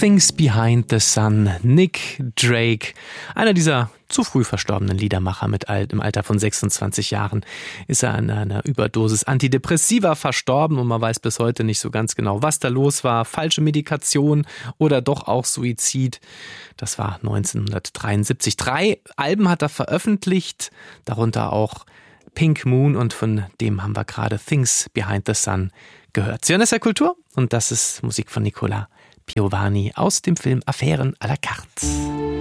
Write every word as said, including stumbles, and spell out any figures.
Things Behind the Sun, Nick Drake, einer dieser zu früh verstorbenen Liedermacher mit alt, im Alter von sechsundzwanzig Jahren ist er an einer Überdosis Antidepressiva verstorben und man weiß bis heute nicht so ganz genau, was da los war. Falsche Medikation oder doch auch Suizid. Das war neunzehnhundertdreiundsiebzig. Drei Alben hat er veröffentlicht, darunter auch Pink Moon, und von dem haben wir gerade Things Behind the Sun gehört. Sie hören S R Kultur und das ist Musik von Nicola Piovani aus dem Film Affären à la carte.